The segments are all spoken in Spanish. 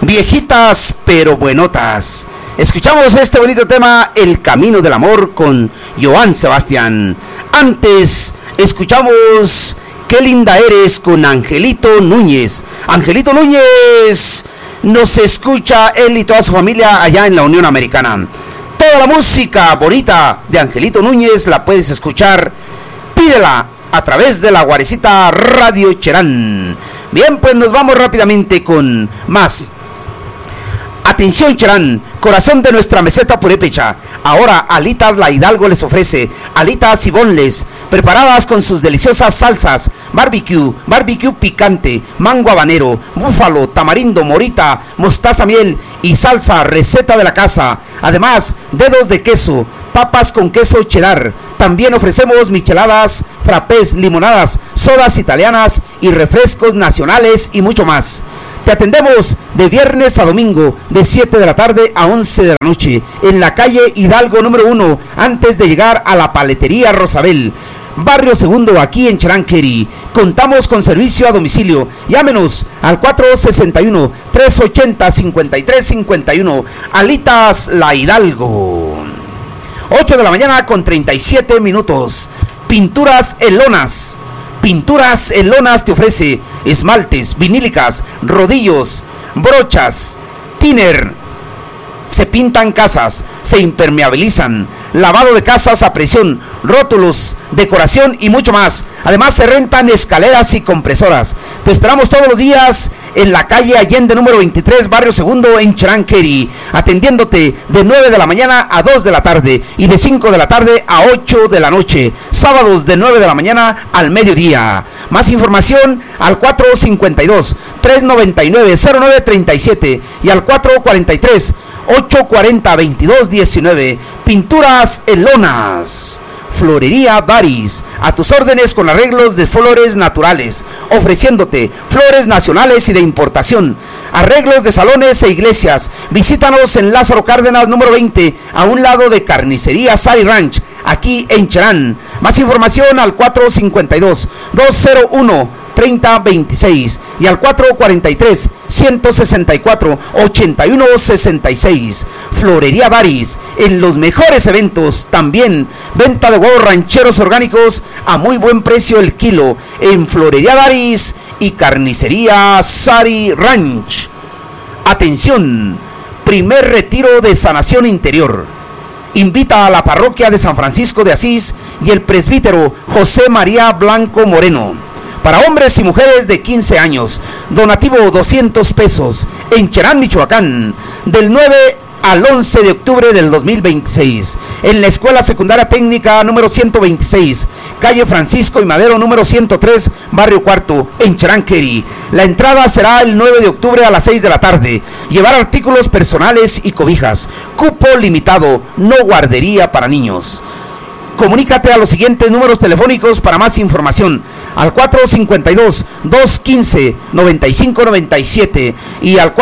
viejitas pero buenotas. Escuchamos este bonito tema, El Camino del Amor, con Joan Sebastián. Antes escuchamos Qué linda eres, con Angelito Núñez. Angelito Núñez nos escucha él y toda su familia allá en la Unión Americana. Toda la música bonita de Angelito Núñez la puedes escuchar, pídela a través de la Guarecita Radio Cherán. Bien, pues nos vamos rápidamente con más. Atención Cherán, corazón de nuestra meseta purépecha. Ahora Alitas La Hidalgo les ofrece alitas y bonles preparadas con sus deliciosas salsas, barbecue picante, mango habanero, búfalo, tamarindo, morita, mostaza, miel y salsa receta de la casa. Además, dedos de queso, papas con queso cheddar. También ofrecemos micheladas, frappés, limonadas, sodas italianas y refrescos nacionales y mucho más. Te atendemos de viernes a domingo, de 7 de la tarde a 11 de la noche, en la calle Hidalgo número 1, antes de llegar a la paletería Rosabel, Barrio Segundo, aquí en Charanqueri. Contamos con servicio a domicilio. Llámenos al 461-380-5351. Alitas La Hidalgo. 8 de la mañana con 37 minutos. Pinturas Elonas. Pinturas Elonas te ofrece esmaltes, vinílicas, rodillos, brochas, thinner. Se pintan casas, se impermeabilizan, lavado de casas a presión, rótulos, decoración y mucho más. Además se rentan escaleras y compresoras. Te esperamos todos los días en la calle Allende número 23, Barrio Segundo, en Charanqueri, atendiéndote de 9 de la mañana a 2 de la tarde y de 5 de la tarde a 8 de la noche. Sábados de 9 de la mañana al mediodía. Más información al 452-399-0937 y al 443-840-2219. Pinturas Elonas. Florería Daris, a tus órdenes con arreglos de flores naturales, ofreciéndote flores nacionales y de importación, arreglos de salones e iglesias. Visítanos en Lázaro Cárdenas número 20, a un lado de Carnicería Sari Ranch, aquí en Cherán. Más información al 452-201-3026 y al 443-164-8166. Florería Daris, en los mejores eventos. También venta de huevos rancheros orgánicos a muy buen precio el kilo en Florería Daris y Carnicería Sari Ranch. Atención, primer retiro de sanación interior. Invita a la parroquia de San Francisco de Asís y el presbítero José María Blanco Moreno. Para hombres y mujeres de 15 años, donativo 200 pesos, en Cherán, Michoacán, del 9 al 11 de octubre del 2026, en la Escuela Secundaria Técnica número 126, calle Francisco y Madero número 103, Barrio Cuarto, en Charanqueri. La entrada será el 9 de octubre a las 6 de la tarde. Llevar artículos personales y cobijas. Cupo limitado, no guardería para niños. Comunícate a los siguientes números telefónicos para más información: al 452-215-9597 y al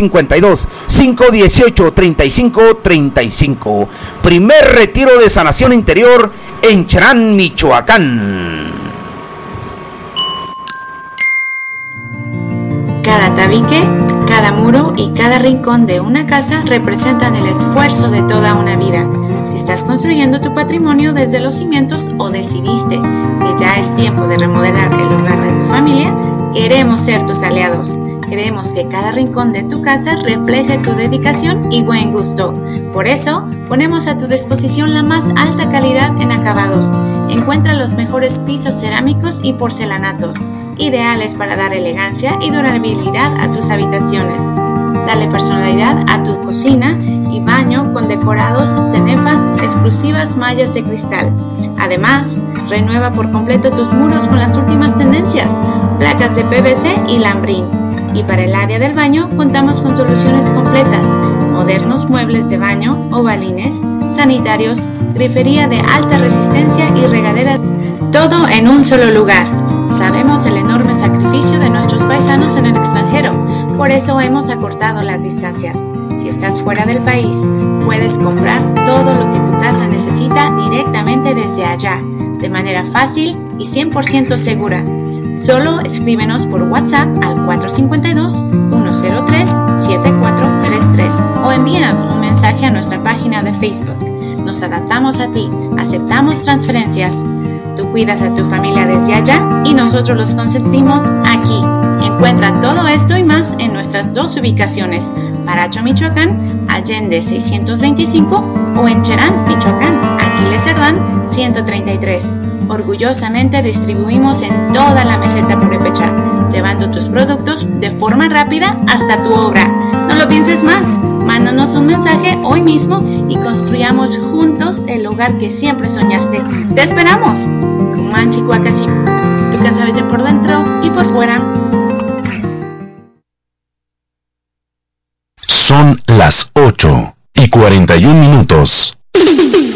452-518-3535. Primer retiro de sanación interior en Cherán, Michoacán. Cada tabique, cada muro y cada rincón de una casa representan el esfuerzo de toda una vida. Si estás construyendo tu patrimonio desde los cimientos o decidiste que ya es tiempo de remodelar el hogar de tu familia, queremos ser tus aliados. Queremos que cada rincón de tu casa refleje tu dedicación y buen gusto. Por eso, ponemos a tu disposición la más alta calidad en acabados. Encuentra los mejores pisos cerámicos y porcelanatos, ideales para dar elegancia y durabilidad a tus habitaciones. Dale personalidad a tu cocina y baño con decorados, cenefas, exclusivas mallas de cristal. Además, renueva por completo tus muros con las últimas tendencias, placas de PVC y lambrín. Y para el área del baño contamos con soluciones completas, modernos muebles de baño, ovalines, sanitarios, grifería de alta resistencia y regadera, todo en un solo lugar. Sabemos el enorme sacrificio de nuestros paisanos en el extranjero, por eso hemos acortado las distancias. Si estás fuera del país, puedes comprar todo lo que tu casa necesita directamente desde allá, de manera fácil y 100% segura. Solo escríbenos por WhatsApp al 452-103-74 envíanos un mensaje a nuestra página de Facebook. Nos adaptamos a ti, aceptamos transferencias. Tú cuidas a tu familia desde allá y nosotros los consentimos aquí. Encuentra todo esto y más en nuestras 2 ubicaciones, Paracho, Michoacán, Allende 625 o en Cherán, Michoacán, Aquiles Cerdán 133. Orgullosamente distribuimos en toda la meseta purépecha, llevando tus productos de forma rápida hasta tu obra. No lo pienses más, mándanos un mensaje hoy mismo y construyamos juntos el hogar que siempre soñaste. ¡Te esperamos! Cumanchi Cuacasi, tu casa bella por dentro y por fuera. Son las 8:41.